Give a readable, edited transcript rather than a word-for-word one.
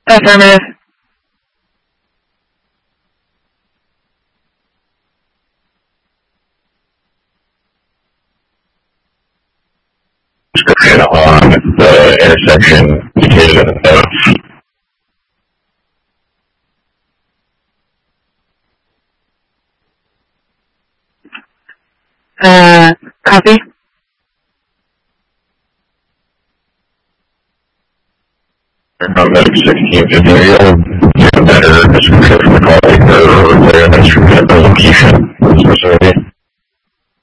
Affirmative. Description on the intersection indicated of Copy. Number 16 Imperial, get a better description from the call taker or a better description of the location.